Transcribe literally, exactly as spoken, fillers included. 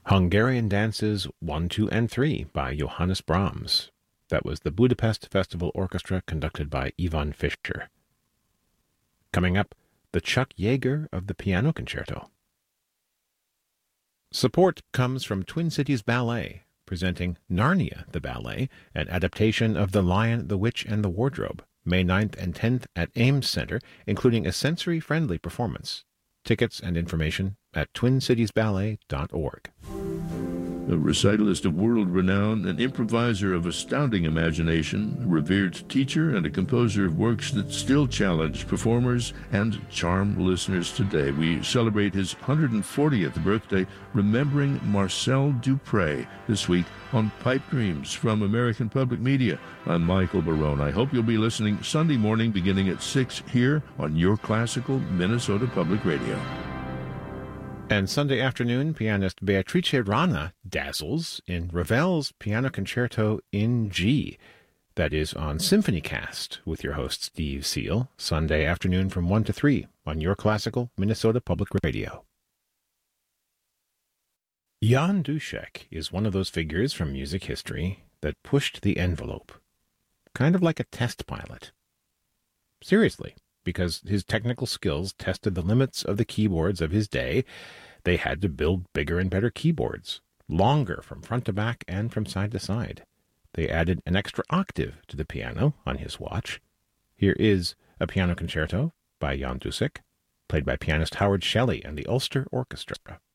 Hungarian Dances one, two, and three by Johannes Brahms. That was the Budapest Festival Orchestra conducted by Ivan Fischer. Coming up, the Chuck Yeager of the Piano Concerto. Support comes from Twin Cities Ballet, presenting Narnia the Ballet, an adaptation of The Lion, the Witch, and the Wardrobe, May ninth and tenth at Ames Center, including a sensory-friendly performance. Tickets and information at twin cities ballet dot org. A recitalist of world renown, an improviser of astounding imagination, a revered teacher, and a composer of works that still challenge performers and charm listeners today. We celebrate his one hundred fortieth birthday, remembering Marcel Dupré, this week on Pipe Dreams from American Public Media. I'm Michael Barone. I hope you'll be listening Sunday morning beginning at six here on your classical Minnesota Public Radio. And Sunday afternoon, pianist Beatrice Rana dazzles in Ravel's Piano Concerto in G. That is on SymphonyCast with your host Steve Seal, Sunday afternoon from one to three on your classical Minnesota Public Radio. Jan Duszek is one of those figures from music history that pushed the envelope, kind of like a test pilot. Seriously. Because his technical skills tested the limits of the keyboards of his day, they had to build bigger and better keyboards, longer from front to back and from side to side. They added an extra octave to the piano on his watch. Here is a piano concerto by Jan Duszek, played by pianist Howard Shelley and the Ulster Orchestra.